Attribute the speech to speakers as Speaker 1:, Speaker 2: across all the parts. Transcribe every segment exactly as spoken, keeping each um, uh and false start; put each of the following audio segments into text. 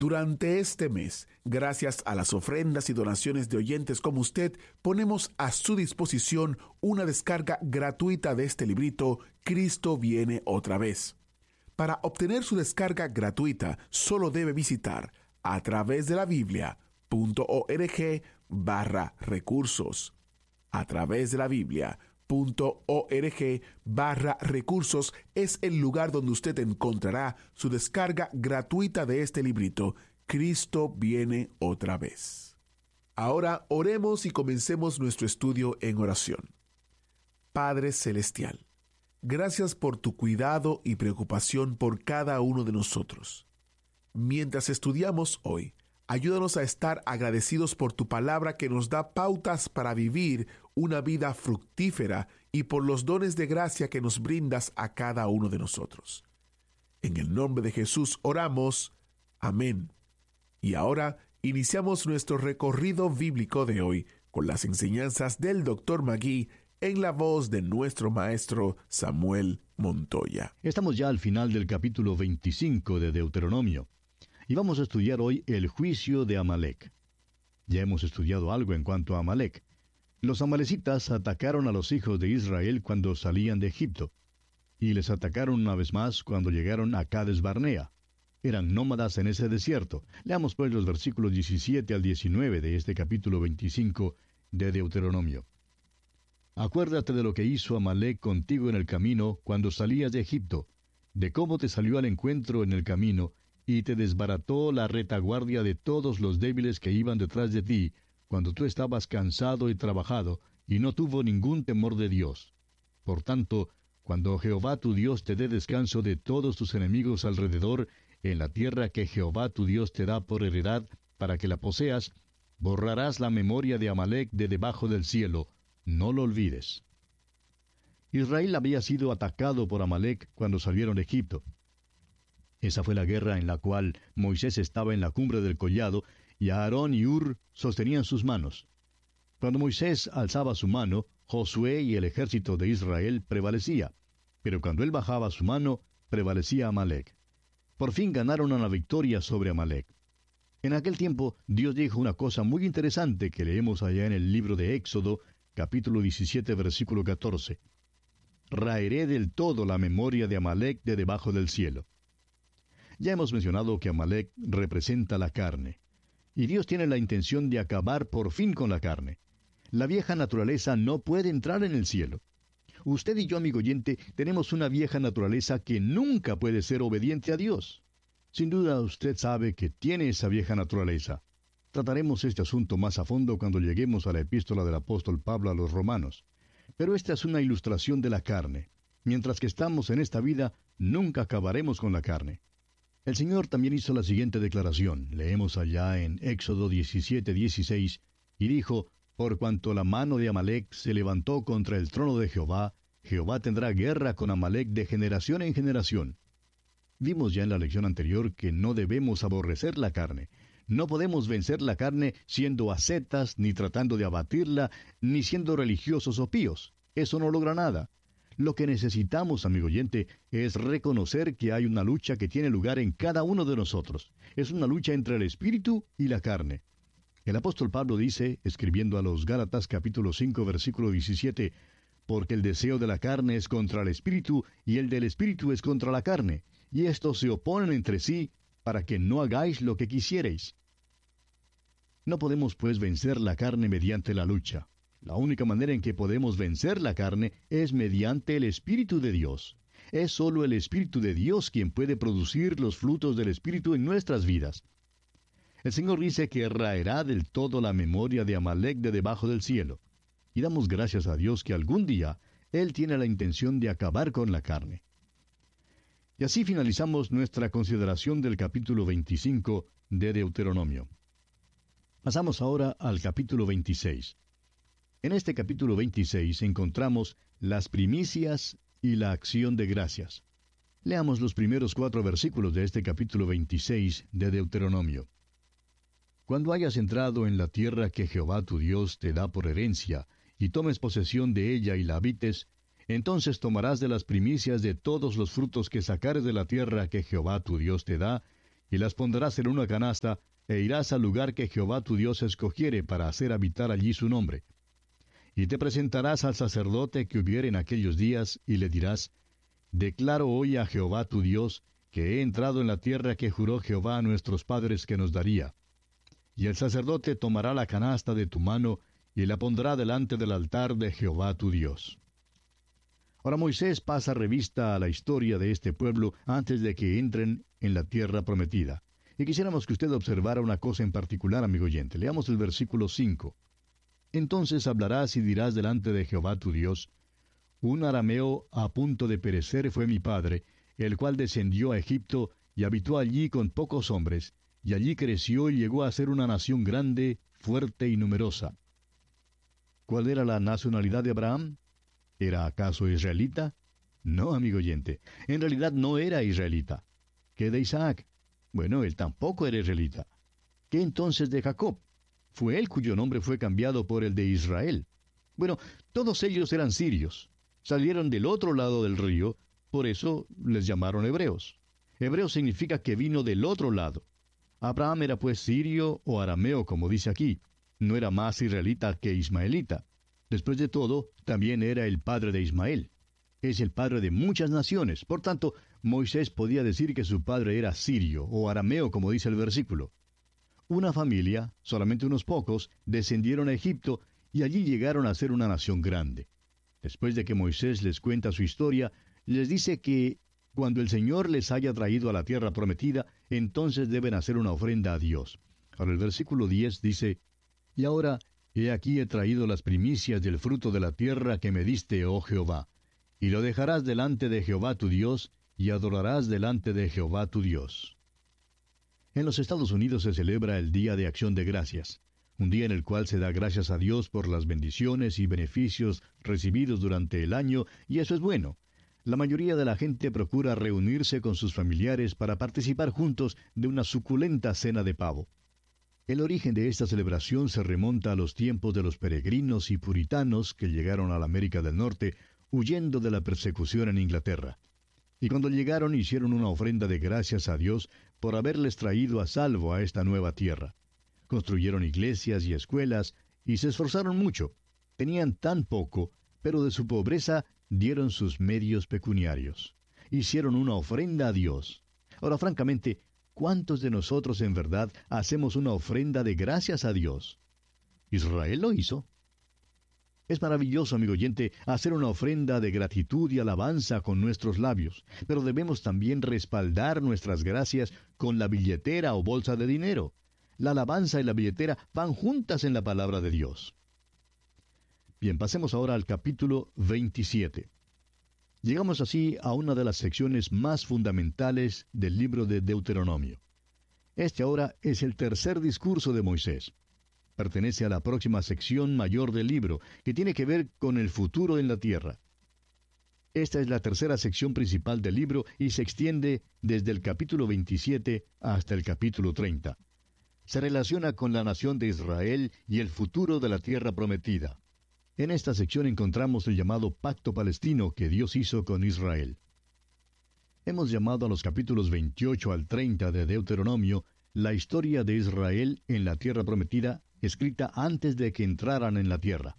Speaker 1: Durante este mes, gracias a las ofrendas y donaciones de oyentes como usted, ponemos a su disposición una descarga gratuita de este librito, Cristo viene otra vez. Para obtener su descarga gratuita, solo debe visitar a través de la Biblia.org barra recursos. A través de la Biblia.org barra recursos es el lugar donde usted encontrará su descarga gratuita de este librito, Cristo viene otra vez. Ahora oremos y comencemos nuestro estudio en oración. Padre Celestial, gracias por tu cuidado y preocupación por cada uno de nosotros. Mientras estudiamos hoy, ayúdanos a estar agradecidos por tu palabra que nos da pautas para vivir una vida fructífera y por los dones de gracia que nos brindas a cada uno de nosotros. En el nombre de Jesús oramos. Amén. Y ahora iniciamos nuestro recorrido bíblico de hoy con las enseñanzas del doctor Magui en la voz de nuestro maestro Samuel Montoya.
Speaker 2: Estamos ya al final del capítulo veinticinco de Deuteronomio. Y vamos a estudiar hoy el juicio de Amalec. Ya hemos estudiado algo en cuanto a Amalec. Los amalecitas atacaron a los hijos de Israel cuando salían de Egipto, y les atacaron una vez más cuando llegaron a Cades Barnea. Eran nómadas en ese desierto. Leamos pues los versículos diecisiete al diecinueve de este capítulo veinticinco de Deuteronomio. Acuérdate de lo que hizo Amalec contigo en el camino cuando salías de Egipto, de cómo te salió al encuentro en el camino, y te desbarató la retaguardia de todos los débiles que iban detrás de ti, cuando tú estabas cansado y trabajado, y no tuvo ningún temor de Dios. Por tanto, cuando Jehová tu Dios te dé descanso de todos tus enemigos alrededor, en la tierra que Jehová tu Dios te da por heredad, para que la poseas, borrarás la memoria de Amalec de debajo del cielo, no lo olvides. Israel había sido atacado por Amalec cuando salieron de Egipto. Esa fue la guerra en la cual Moisés estaba en la cumbre del collado, y Aarón y Hur sostenían sus manos. Cuando Moisés alzaba su mano, Josué y el ejército de Israel prevalecía, pero cuando él bajaba su mano, prevalecía Amalec. Por fin ganaron una victoria sobre Amalec. En aquel tiempo, Dios dijo una cosa muy interesante que leemos allá en el libro de Éxodo, capítulo diecisiete, versículo catorce. Raeré del todo la memoria de Amalec de debajo del cielo. Ya hemos mencionado que Amalec representa la carne, y Dios tiene la intención de acabar por fin con la carne. La vieja naturaleza no puede entrar en el cielo. Usted y yo, amigo oyente, tenemos una vieja naturaleza que nunca puede ser obediente a Dios. Sin duda usted sabe que tiene esa vieja naturaleza. Trataremos este asunto más a fondo cuando lleguemos a la epístola del apóstol Pablo a los romanos. Pero esta es una ilustración de la carne. Mientras que estamos en esta vida, nunca acabaremos con la carne. El Señor también hizo la siguiente declaración. Leemos allá en Éxodo diecisiete, dieciséis, y dijo, por cuanto la mano de Amalec se levantó contra el trono de Jehová, Jehová tendrá guerra con Amalec de generación en generación. Vimos ya en la lección anterior que no debemos aborrecer la carne. No podemos vencer la carne siendo ascetas, ni tratando de abatirla, ni siendo religiosos o píos. Eso no logra nada. Lo que necesitamos, amigo oyente, es reconocer que hay una lucha que tiene lugar en cada uno de nosotros. Es una lucha entre el espíritu y la carne. El apóstol Pablo dice, escribiendo a los Gálatas capítulo cinco, versículo diecisiete, porque el deseo de la carne es contra el espíritu, y el del espíritu es contra la carne, y estos se oponen entre sí, para que no hagáis lo que quisierais. No podemos, pues, vencer la carne mediante la lucha. La única manera en que podemos vencer la carne es mediante el Espíritu de Dios. Es solo el Espíritu de Dios quien puede producir los frutos del Espíritu en nuestras vidas. El Señor dice que raerá del todo la memoria de Amalec de debajo del cielo. Y damos gracias a Dios que algún día Él tiene la intención de acabar con la carne. Y así finalizamos nuestra consideración del capítulo veinticinco de Deuteronomio. Pasamos ahora al capítulo veintiséis. En este capítulo veintiséis encontramos las primicias y la acción de gracias. Leamos los primeros cuatro versículos de este capítulo veintiséis de Deuteronomio. Cuando hayas entrado en la tierra que Jehová tu Dios te da por herencia, y tomes posesión de ella y la habites, entonces tomarás de las primicias de todos los frutos que sacares de la tierra que Jehová tu Dios te da, y las pondrás en una canasta, e irás al lugar que Jehová tu Dios escogiere para hacer habitar allí su nombre. Y te presentarás al sacerdote que hubiere en aquellos días, y le dirás, Declaro hoy a Jehová tu Dios, que he entrado en la tierra que juró Jehová a nuestros padres que nos daría. Y el sacerdote tomará la canasta de tu mano, y la pondrá delante del altar de Jehová tu Dios. Ahora Moisés pasa revista a la historia de este pueblo antes de que entren en la tierra prometida. Y quisiéramos que usted observara una cosa en particular, amigo oyente. Leamos el versículo cinco. Entonces hablarás y dirás delante de Jehová tu Dios, Un arameo a punto de perecer fue mi padre, el cual descendió a Egipto y habitó allí con pocos hombres, y allí creció y llegó a ser una nación grande, fuerte y numerosa. ¿Cuál era la nacionalidad de Abraham? ¿Era acaso israelita? No, amigo oyente, en realidad no era israelita. ¿Qué de Isaac? Bueno, él tampoco era israelita. ¿Qué entonces de Jacob? Fue él cuyo nombre fue cambiado por el de Israel. Bueno, todos ellos eran sirios. Salieron del otro lado del río, por eso les llamaron hebreos. Hebreo significa que vino del otro lado. Abraham era pues sirio o arameo, como dice aquí. No era más israelita que ismaelita. Después de todo, también era el padre de Ismael. Es el padre de muchas naciones. Por tanto, Moisés podía decir que su padre era sirio o arameo, como dice el versículo. Una familia, solamente unos pocos, descendieron a Egipto y allí llegaron a ser una nación grande. Después de que Moisés les cuenta su historia, les dice que cuando el Señor les haya traído a la tierra prometida, entonces deben hacer una ofrenda a Dios. Ahora el versículo diez dice, Y ahora, he aquí he traído las primicias del fruto de la tierra que me diste, oh Jehová, y lo dejarás delante de Jehová tu Dios, y adorarás delante de Jehová tu Dios. En los Estados Unidos se celebra el Día de Acción de Gracias, un día en el cual se da gracias a Dios por las bendiciones y beneficios recibidos durante el año, y eso es bueno. La mayoría de la gente procura reunirse con sus familiares para participar juntos de una suculenta cena de pavo. El origen de esta celebración se remonta a los tiempos de los peregrinos y puritanos que llegaron a la América del Norte huyendo de la persecución en Inglaterra. Y cuando llegaron hicieron una ofrenda de gracias a Dios por haberles traído a salvo a esta nueva tierra. Construyeron iglesias y escuelas y se esforzaron mucho. Tenían tan poco, pero de su pobreza dieron sus medios pecuniarios. Hicieron una ofrenda a Dios. Ahora, francamente, ¿cuántos de nosotros en verdad hacemos una ofrenda de gracias a Dios? Israel lo hizo. Es maravilloso, amigo oyente, hacer una ofrenda de gratitud y alabanza con nuestros labios, pero debemos también respaldar nuestras gracias con la billetera o bolsa de dinero. La alabanza y la billetera van juntas en la palabra de Dios. Bien, pasemos ahora al capítulo veintisiete. Llegamos así a una de las secciones más fundamentales del libro de Deuteronomio. Este ahora es el tercer discurso de Moisés. Pertenece a la próxima sección mayor del libro, que tiene que ver con el futuro en la tierra. Esta es la tercera sección principal del libro y se extiende desde el capítulo veintisiete hasta el capítulo treinta. Se relaciona con la nación de Israel y el futuro de la tierra prometida. En esta sección encontramos el llamado pacto palestino que Dios hizo con Israel. Hemos llamado a los capítulos veintiocho al treinta de Deuteronomio la historia de Israel en la tierra prometida, escrita antes de que entraran en la tierra.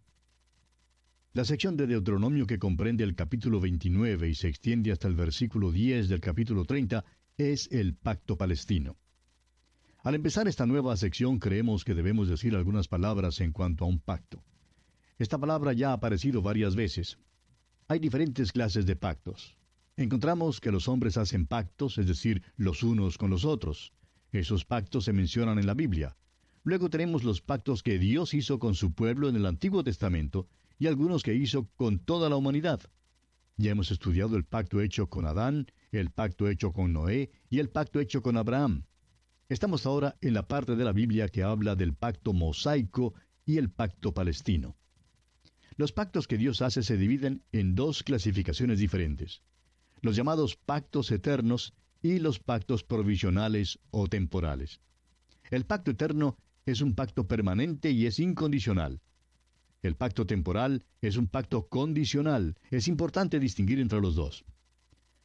Speaker 2: La sección de Deuteronomio que comprende el capítulo veintinueve y se extiende hasta el versículo diez del capítulo treinta es el pacto palestino. Al empezar esta nueva sección creemos que debemos decir algunas palabras en cuanto a un pacto. Esta palabra ya ha aparecido varias veces. Hay diferentes clases de pactos. Encontramos que los hombres hacen pactos, es decir, los unos con los otros. Esos pactos se mencionan en la Biblia. Luego tenemos los pactos que Dios hizo con su pueblo en el Antiguo Testamento y algunos que hizo con toda la humanidad. Ya hemos estudiado el pacto hecho con Adán, el pacto hecho con Noé y el pacto hecho con Abraham. Estamos ahora en la parte de la Biblia que habla del pacto mosaico y el pacto palestino. Los pactos que Dios hace se dividen en dos clasificaciones diferentes: los llamados pactos eternos y los pactos provisionales o temporales. El pacto eterno es un pacto permanente y es incondicional. El pacto temporal es un pacto condicional. Es importante distinguir entre los dos.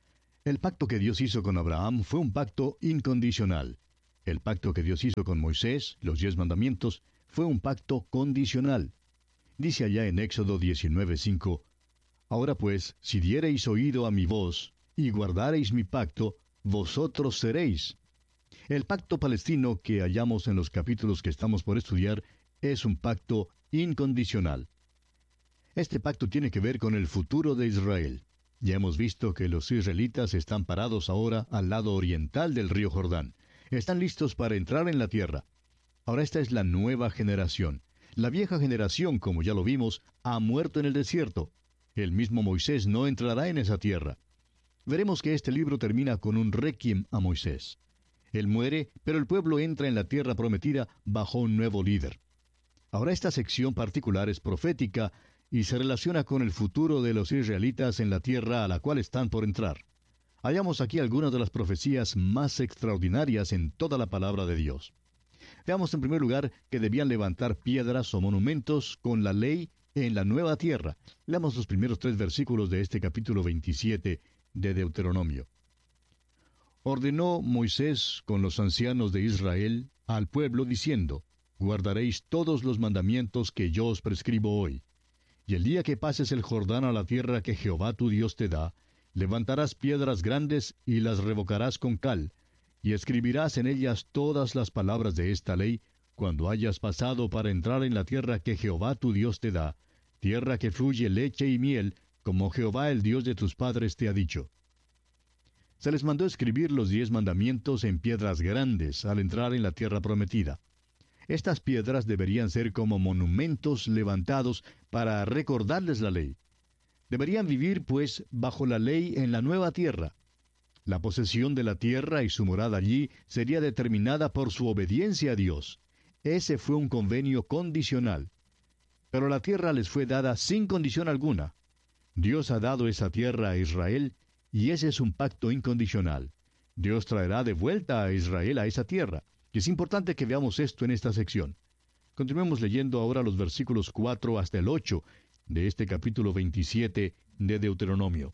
Speaker 2: El pacto que Dios hizo con Abraham fue un pacto incondicional. El pacto que Dios hizo con Moisés, los diez mandamientos, fue un pacto condicional. Dice allá en Éxodo diecinueve cinco, Ahora pues, si diereis oído a mi voz, y guardareis mi pacto, vosotros seréis. El pacto palestino que hallamos en los capítulos que estamos por estudiar es un pacto incondicional. Este pacto tiene que ver con el futuro de Israel. Ya hemos visto que los israelitas están parados ahora al lado oriental del río Jordán. Están listos para entrar en la tierra. Ahora esta es la nueva generación. La vieja generación, como ya lo vimos, ha muerto en el desierto. El mismo Moisés no entrará en esa tierra. Veremos que este libro termina con un requiem a Moisés. Él muere, pero el pueblo entra en la tierra prometida bajo un nuevo líder. Ahora esta sección particular es profética y se relaciona con el futuro de los israelitas en la tierra a la cual están por entrar. Hallamos aquí algunas de las profecías más extraordinarias en toda la palabra de Dios. Veamos en primer lugar que debían levantar piedras o monumentos con la ley en la nueva tierra. Leamos los primeros tres versículos de este capítulo veintisiete de Deuteronomio. Ordenó Moisés con los ancianos de Israel al pueblo diciendo, guardaréis todos los mandamientos que yo os prescribo hoy. Y el día que pases el Jordán a la tierra que Jehová tu Dios te da, levantarás piedras grandes y las revocarás con cal, y escribirás en ellas todas las palabras de esta ley, cuando hayas pasado para entrar en la tierra que Jehová tu Dios te da, tierra que fluye leche y miel, como Jehová el Dios de tus padres te ha dicho. Se les mandó escribir los diez mandamientos en piedras grandes al entrar en la tierra prometida. Estas piedras deberían ser como monumentos levantados para recordarles la ley. Deberían vivir, pues, bajo la ley en la nueva tierra. La posesión de la tierra y su morada allí sería determinada por su obediencia a Dios. Ese fue un convenio condicional. Pero la tierra les fue dada sin condición alguna. Dios ha dado esa tierra a Israel, y ese es un pacto incondicional. Dios traerá de vuelta a Israel a esa tierra. Y es importante que veamos esto en esta sección. Continuemos leyendo ahora los versículos cuatro hasta el ocho de este capítulo veintisiete de Deuteronomio.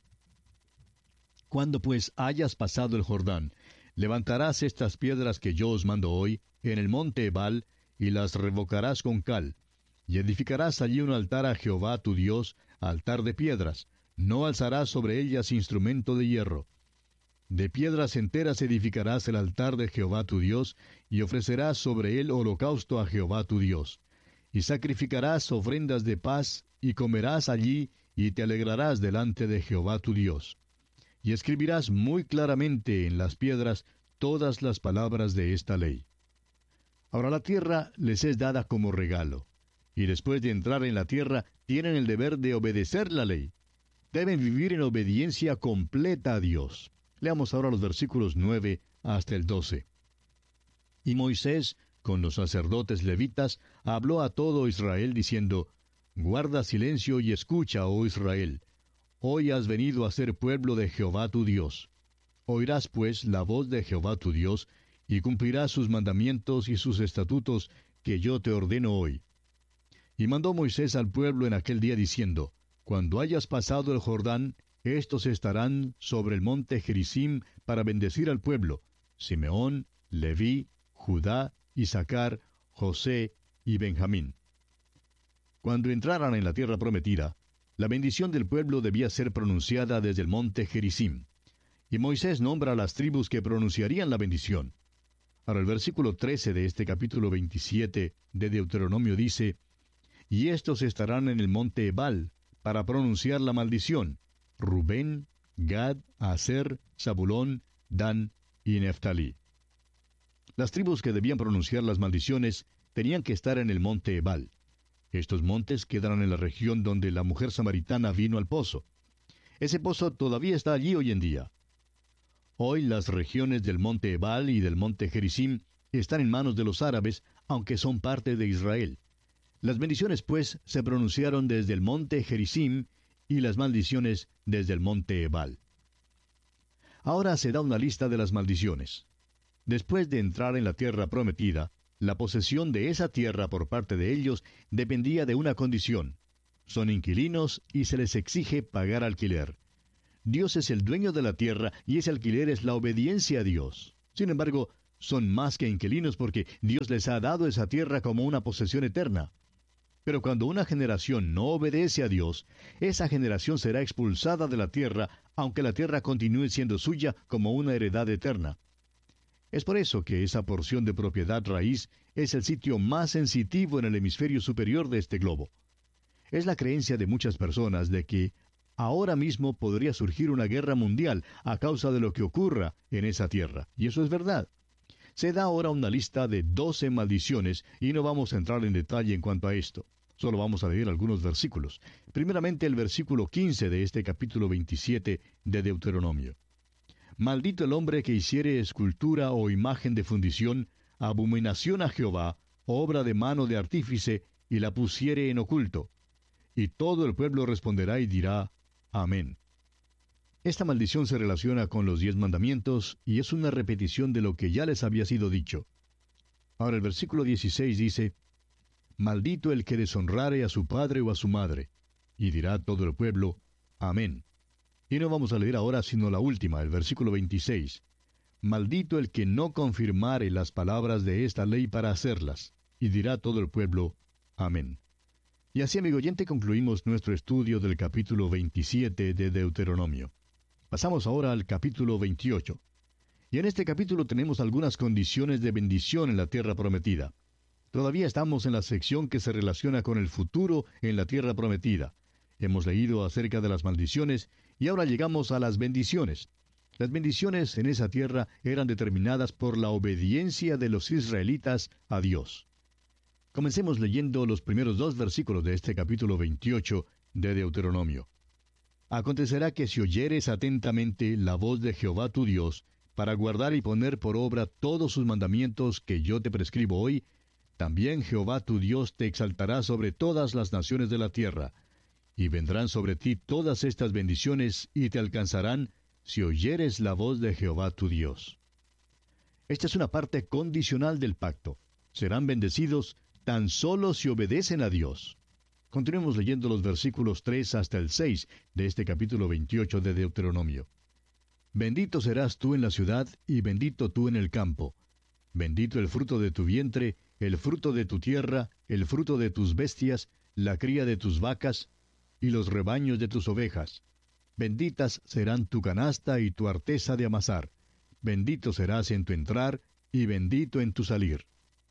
Speaker 2: Cuando pues hayas pasado el Jordán, levantarás estas piedras que yo os mando hoy en el monte Ebal, y las revocarás con cal, y edificarás allí un altar a Jehová tu Dios, altar de piedras, no alzarás sobre ellas instrumento de hierro. De piedras enteras edificarás el altar de Jehová tu Dios, y ofrecerás sobre él holocausto a Jehová tu Dios. Y sacrificarás ofrendas de paz, y comerás allí, y te alegrarás delante de Jehová tu Dios. Y escribirás muy claramente en las piedras todas las palabras de esta ley. Ahora la tierra les es dada como regalo, y después de entrar en la tierra tienen el deber de obedecer la ley. Deben vivir en obediencia completa a Dios. Leamos ahora los versículos nueve hasta el doce. Y Moisés, con los sacerdotes levitas, habló a todo Israel diciendo, guarda silencio y escucha, oh Israel. Hoy has venido a ser pueblo de Jehová tu Dios. Oirás pues la voz de Jehová tu Dios, y cumplirás sus mandamientos y sus estatutos que yo te ordeno hoy. Y mandó Moisés al pueblo en aquel día diciendo, cuando hayas pasado el Jordán, estos estarán sobre el monte Gerizim para bendecir al pueblo, Simeón, Leví, Judá, Isaacar, José y Benjamín. Cuando entraran en la tierra prometida, la bendición del pueblo debía ser pronunciada desde el monte Gerizim. Y Moisés nombra a las tribus que pronunciarían la bendición. Ahora el versículo trece de este capítulo veintisiete de Deuteronomio dice, y estos estarán en el monte Ebal para pronunciar la maldición, Rubén, Gad, Aser, Zabulón, Dan y Neftalí. Las tribus que debían pronunciar las maldiciones tenían que estar en el monte Ebal. Estos montes quedan en la región donde la mujer samaritana vino al pozo. Ese pozo todavía está allí hoy en día. Hoy las regiones del monte Ebal y del monte Gerizim están en manos de los árabes, aunque son parte de Israel. Las bendiciones, pues, se pronunciaron desde el monte Gerizim y las maldiciones desde el monte Ebal. Ahora se da una lista de las maldiciones. Después de entrar en la tierra prometida, la posesión de esa tierra por parte de ellos dependía de una condición. Son inquilinos y se les exige pagar alquiler. Dios es el dueño de la tierra y ese alquiler es la obediencia a Dios. Sin embargo, son más que inquilinos porque Dios les ha dado esa tierra como una posesión eterna. Pero cuando una generación no obedece a Dios, esa generación será expulsada de la tierra, aunque la tierra continúe siendo suya como una heredad eterna. Es por eso que esa porción de propiedad raíz es el sitio más sensitivo en el hemisferio superior de este globo. Es la creencia de muchas personas de que ahora mismo podría surgir una guerra mundial a causa de lo que ocurra en esa tierra. Y eso es verdad. Se da ahora una lista de doce maldiciones y no vamos a entrar en detalle en cuanto a esto. Solo vamos a leer algunos versículos. Primeramente el versículo quince de este capítulo veintisiete de Deuteronomio. Maldito el hombre que hiciere escultura o imagen de fundición, abominación a Jehová, obra de mano de artífice, y la pusiere en oculto. Y todo el pueblo responderá y dirá, Amén. Esta maldición se relaciona con los diez mandamientos y es una repetición de lo que ya les había sido dicho. Ahora el versículo dieciséis dice, Maldito el que deshonrare a su padre o a su madre. Y dirá todo el pueblo, Amén. Y no vamos a leer ahora sino la última, el versículo veintiséis. Maldito el que no confirmare las palabras de esta ley para hacerlas. Y dirá todo el pueblo, Amén. Y así, amigo oyente, concluimos nuestro estudio del capítulo veintisiete de Deuteronomio. Pasamos ahora al capítulo veintiocho. Y en este capítulo tenemos algunas condiciones de bendición en la tierra prometida. Todavía estamos en la sección que se relaciona con el futuro en la tierra prometida. Hemos leído acerca de las maldiciones y ahora llegamos a las bendiciones. Las bendiciones en esa tierra eran determinadas por la obediencia de los israelitas a Dios. Comencemos leyendo los primeros dos versículos de este capítulo veintiocho de Deuteronomio. Acontecerá que si oyeres atentamente la voz de Jehová tu Dios, para guardar y poner por obra todos sus mandamientos que yo te prescribo hoy, también Jehová tu Dios te exaltará sobre todas las naciones de la tierra, y vendrán sobre ti todas estas bendiciones y te alcanzarán si oyeres la voz de Jehová tu Dios. Esta es una parte condicional del pacto. Serán bendecidos tan solo si obedecen a Dios. Continuemos leyendo los versículos tres hasta el seis de este capítulo veintiocho de Deuteronomio. Bendito serás tú en la ciudad y bendito tú en el campo. Bendito el fruto de tu vientre, el fruto de tu tierra, el fruto de tus bestias, la cría de tus vacas y los rebaños de tus ovejas. Benditas serán tu canasta y tu arteza de amasar. Bendito serás en tu entrar y bendito en tu salir.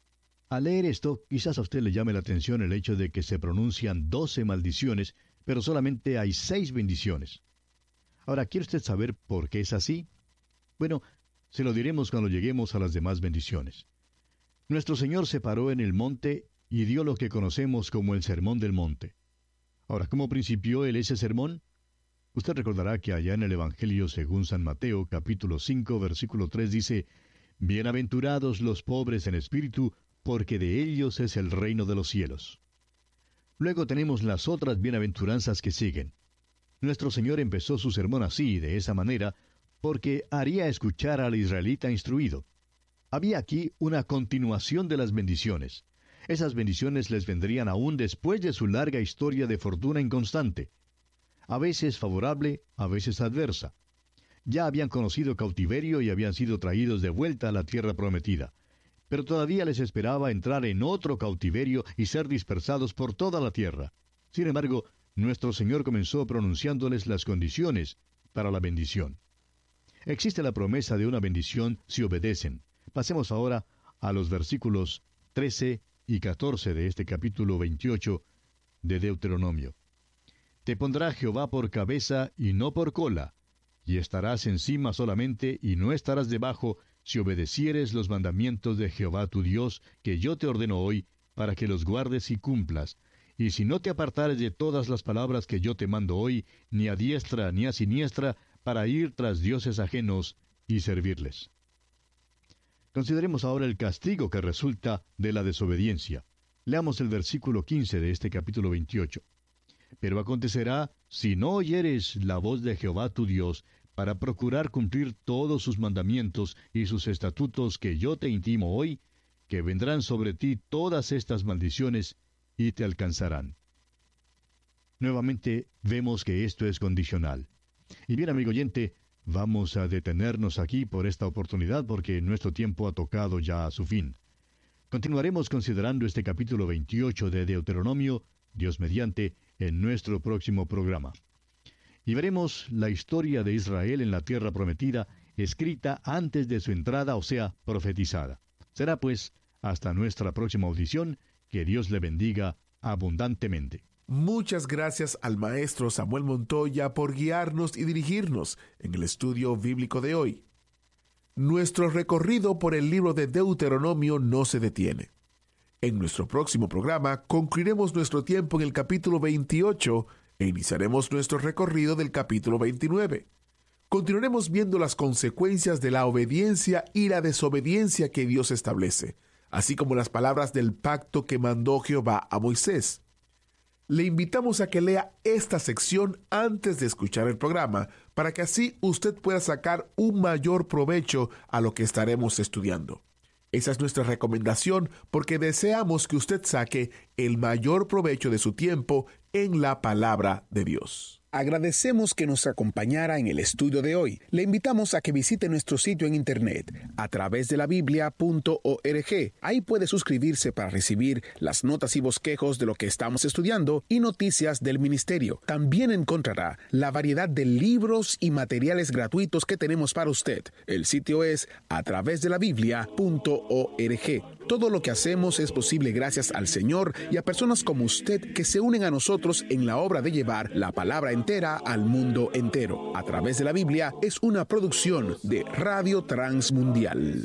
Speaker 2: Al leer esto, quizás a usted le llame la atención el hecho de que se pronuncian doce maldiciones, pero solamente hay seis bendiciones. Ahora, ¿quiere usted saber por qué es así? Bueno, se lo diremos cuando lleguemos a las demás bendiciones. Nuestro Señor se paró en el monte y dio lo que conocemos como el Sermón del Monte. Ahora, ¿cómo principió él ese sermón? Usted recordará que allá en el Evangelio según San Mateo, capítulo cinco, versículo tres, dice, Bienaventurados los pobres en espíritu, porque de ellos es el reino de los cielos. Luego tenemos las otras bienaventuranzas que siguen. Nuestro Señor empezó su sermón así, de esa manera, porque haría escuchar al israelita instruido. Había aquí una continuación de las bendiciones. Esas bendiciones les vendrían aún después de su larga historia de fortuna inconstante. A veces favorable, a veces adversa. Ya habían conocido cautiverio y habían sido traídos de vuelta a la tierra prometida. Pero todavía les esperaba entrar en otro cautiverio y ser dispersados por toda la tierra. Sin embargo, nuestro Señor comenzó pronunciándoles las condiciones para la bendición. Existe la promesa de una bendición si obedecen. Pasemos ahora a los versículos trece y catorce de este capítulo veintiocho de Deuteronomio. Te pondrá Jehová por cabeza y no por cola, y estarás encima solamente y no estarás debajo, si obedecieres los mandamientos de Jehová tu Dios, que yo te ordeno hoy, para que los guardes y cumplas, y si no te apartares de todas las palabras que yo te mando hoy, ni a diestra ni a siniestra, para ir tras dioses ajenos y servirles. Consideremos ahora el castigo que resulta de la desobediencia. Leamos el versículo quince de este capítulo veintiocho. Pero acontecerá, si no oyeres la voz de Jehová tu Dios, para procurar cumplir todos sus mandamientos y sus estatutos que yo te intimo hoy, que vendrán sobre ti todas estas maldiciones y te alcanzarán. Nuevamente vemos que esto es condicional. Y bien, amigo oyente, vamos a detenernos aquí por esta oportunidad porque nuestro tiempo ha tocado ya a su fin. Continuaremos considerando este capítulo veintiocho de Deuteronomio, Dios mediante, en nuestro próximo programa. Y veremos la historia de Israel en la tierra prometida, escrita antes de su entrada, o sea, profetizada. Será pues hasta nuestra próxima audición. Que Dios le bendiga abundantemente.
Speaker 1: Muchas gracias al maestro Samuel Montoya por guiarnos y dirigirnos en el estudio bíblico de hoy. Nuestro recorrido por el libro de Deuteronomio no se detiene. En nuestro próximo programa concluiremos nuestro tiempo en el capítulo veintiocho e iniciaremos nuestro recorrido del capítulo veintinueve. Continuaremos viendo las consecuencias de la obediencia y la desobediencia que Dios establece, así como las palabras del pacto que mandó Jehová a Moisés. Le invitamos a que lea esta sección antes de escuchar el programa, para que así usted pueda sacar un mayor provecho a lo que estaremos estudiando. Esa es nuestra recomendación, porque deseamos que usted saque el mayor provecho de su tiempo en la palabra de Dios.
Speaker 3: Agradecemos que nos acompañara en el estudio de hoy. Le invitamos a que visite nuestro sitio en internet a través de la biblia punto org. Ahí puede suscribirse para recibir las notas y bosquejos de lo que estamos estudiando y noticias del ministerio. También encontrará la variedad de libros y materiales gratuitos que tenemos para usted. El sitio es a través de la biblia punto org. Todo lo que hacemos es posible gracias al Señor y a personas como usted que se unen a nosotros en la obra de llevar la palabra entera al mundo entero. A través de la Biblia es una producción de Radio Transmundial.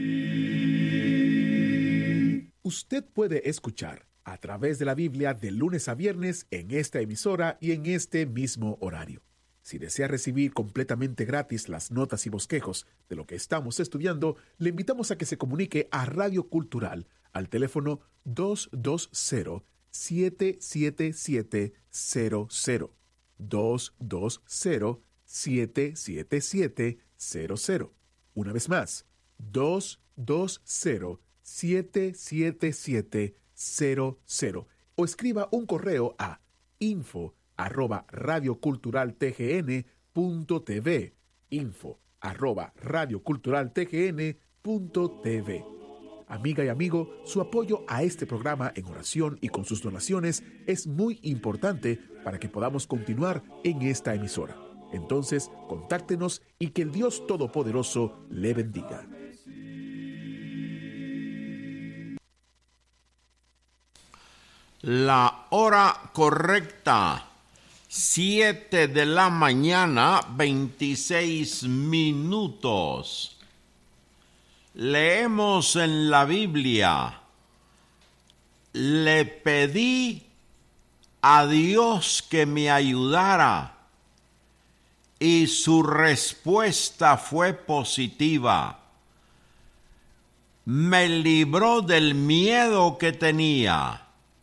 Speaker 1: Usted puede escuchar a través de la Biblia de lunes a viernes en esta emisora y en este mismo horario. Si desea recibir completamente gratis las notas y bosquejos de lo que estamos estudiando, le invitamos a que se comunique a Radio Cultural al teléfono dos dos cero, siete siete siete, cero cero. dos dos cero, siete siete siete, cero cero. Una vez más, dos dos cero, siete siete siete, cero cero. O escriba un correo a info arroba radioculturaltgn punto tv, info arroba radioculturaltgn punto tv. Amiga y amigo, su apoyo a este programa en oración y con sus donaciones es muy importante para que podamos continuar en esta emisora. Entonces, contáctenos y que el Dios Todopoderoso le bendiga.
Speaker 4: La hora correcta, siete de la mañana, veintiséis minutos. Leemos en la Biblia: le pedí a Dios que me ayudara y su respuesta fue positiva. Me libró del miedo que tenía.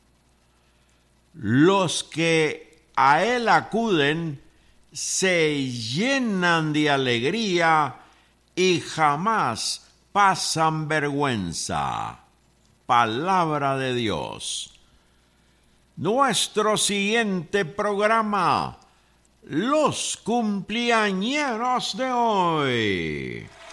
Speaker 4: Los que a Él acuden se llenan de alegría y jamás pasan vergüenza. Palabra de Dios. Nuestro siguiente programa: los cumpleañeros de hoy.